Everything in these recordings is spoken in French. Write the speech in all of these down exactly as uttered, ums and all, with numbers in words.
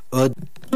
Ode.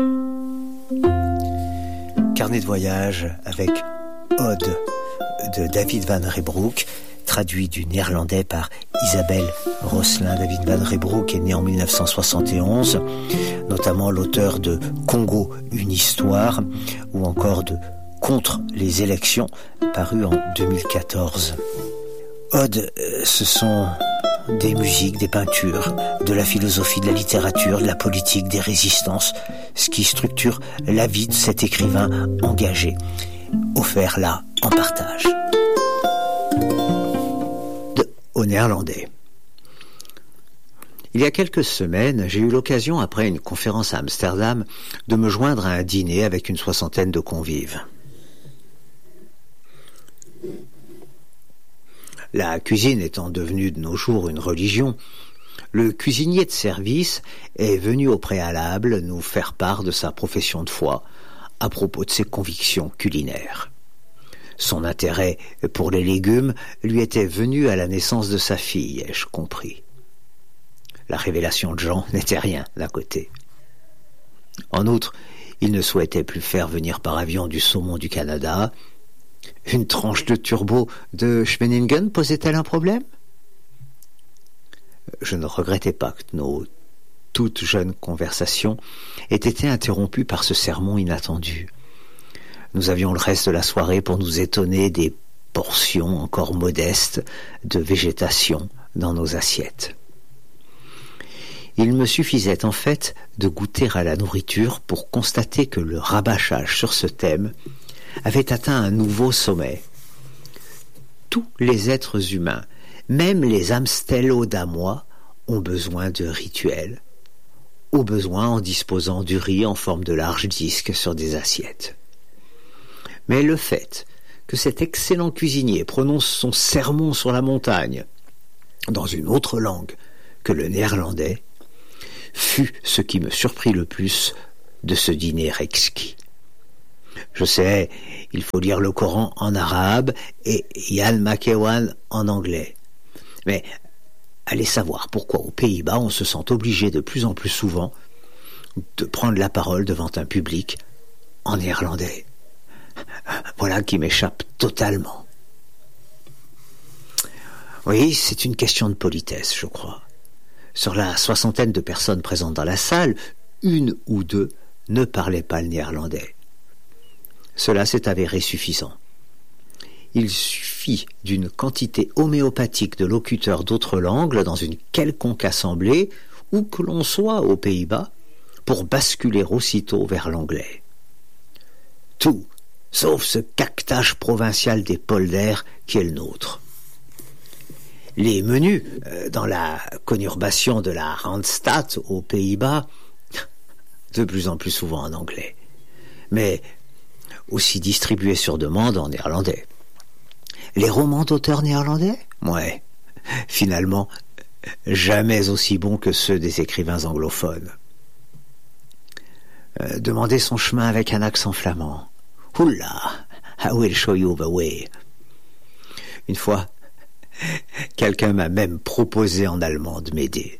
Carnet de voyage avec Ode de David Van Reybrouck, traduit du néerlandais par Isabelle Rosselin. David Van Reybrouck est né en mille neuf cent soixante et onze, notamment l'auteur de Congo, une histoire, ou encore de Contre les élections, paru en deux mille quatorze. Odes, ce sont des musiques, des peintures, de la philosophie, de la littérature, de la politique, des résistances, ce qui structure la vie de cet écrivain engagé, offert là en partage. De, au néerlandais. Il y a quelques semaines, j'ai eu l'occasion, après une conférence à Amsterdam, de me joindre à un dîner avec une soixantaine de convives. La cuisine étant devenue de nos jours une religion, le cuisinier de service est venu au préalable nous faire part de sa profession de foi à propos de ses convictions culinaires. Son intérêt pour les légumes lui était venu à la naissance de sa fille, ai-je compris. La révélation de Jean n'était rien d'un côté. En outre, il ne souhaitait plus faire venir par avion du saumon du Canada. Une tranche de turbo de Schwenningen posait-elle un problème ? Je ne regrettais pas que nos toutes jeunes conversations aient été interrompues par ce sermon inattendu. Nous avions le reste de la soirée pour nous étonner des portions encore modestes de végétation dans nos assiettes. Il me suffisait en fait de goûter à la nourriture pour constater que le rabâchage sur ce thème avait atteint un nouveau sommet. Tous les êtres humains, même les amstellodamois, ont besoin de rituels, au besoin en disposant du riz en forme de larges disques sur des assiettes. Mais le fait que cet excellent cuisinier prononce son sermon sur la montagne dans une autre langue que le néerlandais fut ce qui me surprit le plus de ce dîner exquis. Je sais, il faut lire le Coran en arabe et Jan Makewan en anglais. Mais allez savoir pourquoi aux Pays-Bas on se sent obligé de plus en plus souvent de prendre la parole devant un public en néerlandais. Voilà qui m'échappe totalement. Oui, c'est une question de politesse, je crois. Sur la soixantaine de personnes présentes dans la salle, une ou deux ne parlaient pas le néerlandais. Cela s'est avéré suffisant. Il suffit d'une quantité homéopathique de locuteurs d'autres langues dans une quelconque assemblée, où que l'on soit aux Pays-Bas, pour basculer aussitôt vers l'anglais. Tout, sauf ce caquetage provincial des polders qui est le nôtre. Les menus, euh, dans la conurbation de la Randstad aux Pays-Bas, de plus en plus souvent en anglais, mais aussi distribués sur demande en néerlandais. Les romans d'auteurs néerlandais ? Ouais, finalement, jamais aussi bons que ceux des écrivains anglophones. Euh, demander son chemin avec un accent flamand. Oula, I will show you the way. Une fois, quelqu'un m'a même proposé en allemand de m'aider.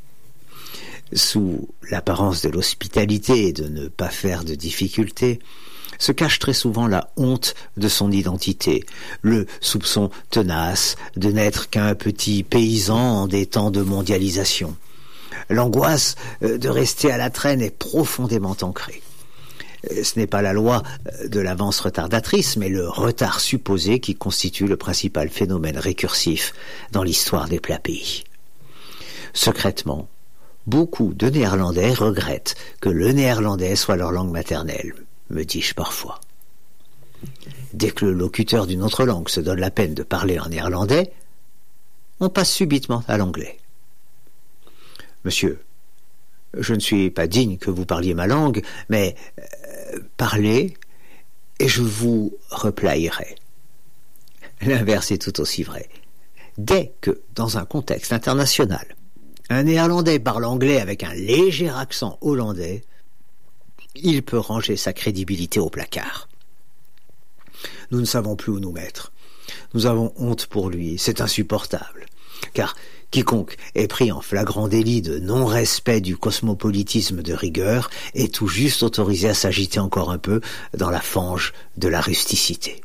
Sous l'apparence de l'hospitalité et de ne pas faire de difficultés, se cache très souvent la honte de son identité, le soupçon tenace de n'être qu'un petit paysan en des temps de mondialisation. L'angoisse de rester à la traîne est profondément ancrée. Ce n'est pas la loi de l'avance retardatrice, mais le retard supposé qui constitue le principal phénomène récursif dans l'histoire des plats pays. Secrètement, beaucoup de Néerlandais regrettent que le néerlandais soit leur langue maternelle, me dis-je parfois. Dès que le locuteur d'une autre langue se donne la peine de parler en néerlandais, on passe subitement à l'anglais. Monsieur, je ne suis pas digne que vous parliez ma langue, mais euh, parlez et je vous replierai. L'inverse est tout aussi vrai. Dès que, dans un contexte international, un néerlandais parle anglais avec un léger accent hollandais, il peut ranger sa crédibilité au placard. Nous ne savons plus où nous mettre. Nous avons honte pour lui, c'est insupportable. Car Quiconque est pris en flagrant délit de non-respect du cosmopolitisme de rigueur est tout juste autorisé à s'agiter encore un peu dans la fange de la rusticité.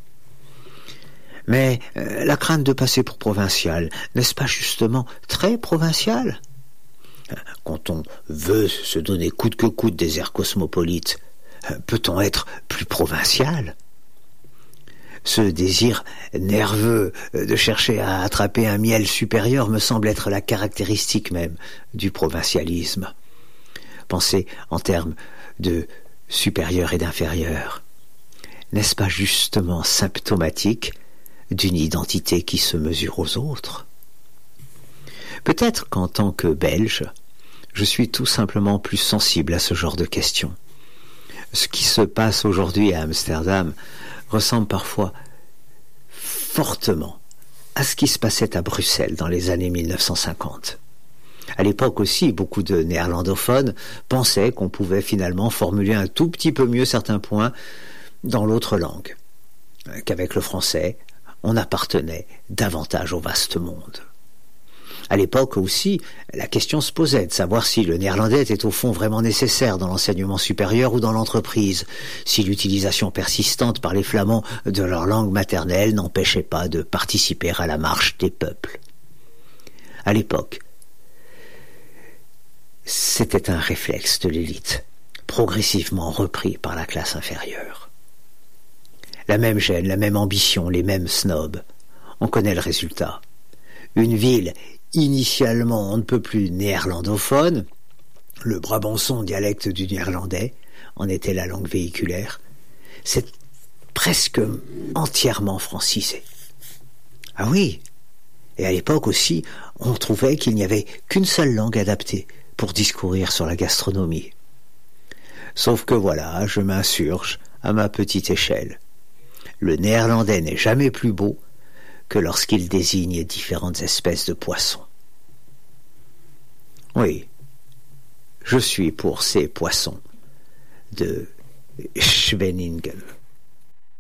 Mais euh, la crainte de passer pour provincial, n'est-ce pas justement très provincial ? Quand on veut se donner coûte que coûte des airs cosmopolites, peut-on être plus provincial ? Ce désir nerveux de chercher à attraper un miel supérieur me semble être la caractéristique même du provincialisme. Penser en termes de supérieur et d'inférieur, n'est-ce pas justement symptomatique d'une identité qui se mesure aux autres ? Peut-être qu'en tant que Belge, je suis tout simplement plus sensible à ce genre de questions. Ce qui se passe aujourd'hui à Amsterdam ressemble parfois fortement à ce qui se passait à Bruxelles dans les années mille neuf cent cinquante. À l'époque aussi, beaucoup de néerlandophones pensaient qu'on pouvait finalement formuler un tout petit peu mieux certains points dans l'autre langue, qu'avec le français, on appartenait davantage au vaste monde. À l'époque aussi, la question se posait de savoir si le néerlandais était au fond vraiment nécessaire dans l'enseignement supérieur ou dans l'entreprise, si l'utilisation persistante par les Flamands de leur langue maternelle n'empêchait pas de participer à la marche des peuples. À l'époque, c'était un réflexe de l'élite, progressivement repris par la classe inférieure. La même gêne, la même ambition, les mêmes snobs. On connaît le résultat. Une ville initialement on ne peut plus néerlandophone, le brabançon dialecte du néerlandais en était la langue véhiculaire, c'est presque entièrement francisé. Ah oui, et à l'époque aussi, on trouvait qu'il n'y avait qu'une seule langue adaptée pour discourir sur la gastronomie. Sauf que voilà, je m'insurge à ma petite échelle. Le néerlandais n'est jamais plus beau que lorsqu'il désigne différentes espèces de poissons. Oui, je suis pour ces poissons de Scheveningen.